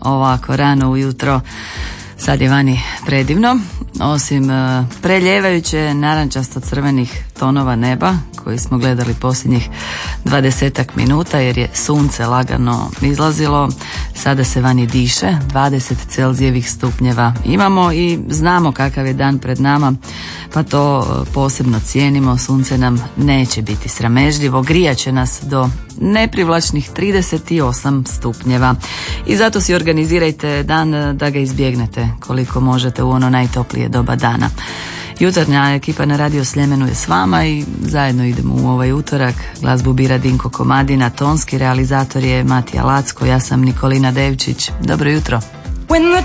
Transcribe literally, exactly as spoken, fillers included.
ovako rano ujutro. Sad je vani predivno, osim uh, preljevajuće narančasto-crvenih tonova neba koji smo gledali posljednjih dvadesetak minuta jer je sunce lagano izlazilo. Sada se vani diše, dvadeset celzijevih stupnjeva imamo i znamo kakav je dan pred nama, pa to posebno cijenimo. Sunce nam neće biti sramežljivo, grijat će nas do neprivlačnih trideset osam stupnjeva i zato si organizirajte dan da ga izbjegnete koliko možete u ono najtoplije doba dana. Jutarnja ekipa na Radio Sljemenu je s vama i zajedno idemo u ovaj utorak. Glazbu bira Dinko Komadina, tonski realizator je Matija Lacko, ja sam Nikolina Devčić. Dobro jutro.